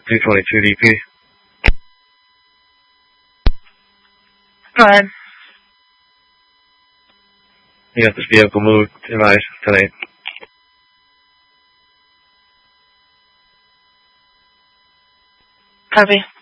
222 DP. Go ahead. You got this vehicle moved tonight. Copy.